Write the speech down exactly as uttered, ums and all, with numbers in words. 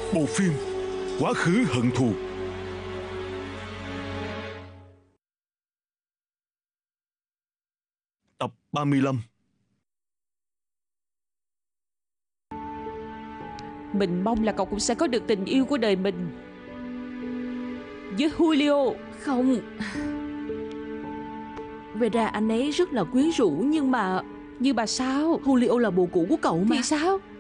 Bộ phim Quá khứ hận thù. Tập ba mươi lăm. Mình mong là cậu cũng sẽ có được tình yêu của đời mình với Julio. Không. Về ra anh ấy rất là quyến rũ. Nhưng mà Nhưng mà sao? Julio là bồ cũ của cậu mà. Thì sao?